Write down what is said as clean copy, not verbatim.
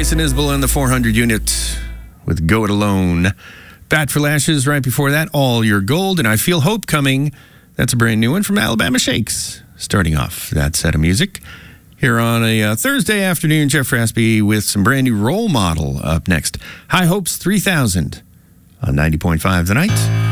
Jason Isbell in the 400 unit with Go It Alone. Bat for Lashes right before that, All Your Gold, and I Feel Hope Coming. That's a brand new one from Alabama Shakes. Starting off that set of music. Here on a Thursday afternoon, Jeff Raspy with some brand new Role Model up next. High Hopes 3000 on 90.5 The Night.